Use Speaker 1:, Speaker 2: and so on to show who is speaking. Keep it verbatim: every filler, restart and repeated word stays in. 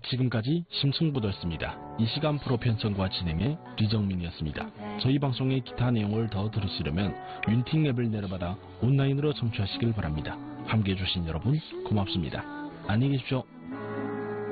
Speaker 1: 지금까지 심승부도였습니다. 이 시간 프로 편성과 진행의 리정민이었습니다. 저희 방송의 기타 내용을 더 들으시려면 윤팅 앱을 내려받아 온라인으로 청취하시길 바랍니다. 함께해 주신 여러분 고맙습니다. 안녕히 계십시오.